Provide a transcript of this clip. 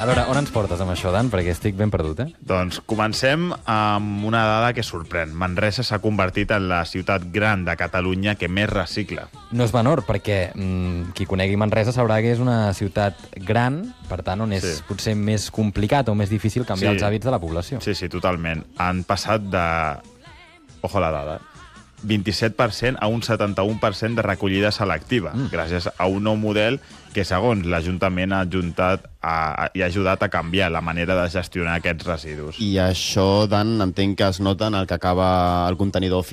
A veure, on ens portes amb això, Dan? Perquè estic ben perdut, Doncs comencem amb una dada que sorprèn. Manresa s'ha convertit en la ciutat gran de Catalunya que més recicla. No és menor, perquè qui conegui Manresa sabrà que és una ciutat gran, per tant, on és potser més complicat o més difícil canviar els hàbits de la població. Sí, totalment. Han passat de... Ojo a la dada. 27% a un 71% de recollida selectiva, gràcies a un nou model que, segons l'Ajuntament, ha ajudat a canviar la manera de gestionar aquests residus. I això, Dan, entenc que es nota en el que acaba el contenidor